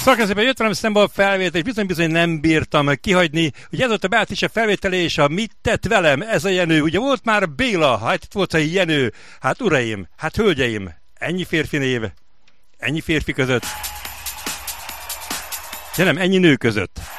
Szakaszében jött velem szembe a felvétel, és bizony nem bírtam kihagyni. Ugye ez volt a Beátrice felvétele, és a mit tett velem ez a Jenő. Ugye volt már Béla, hát itt volt a Jenő. Hát uraim, hát hölgyeim, ennyi férfi név, ennyi férfi között. Ja nem, ennyi nő között.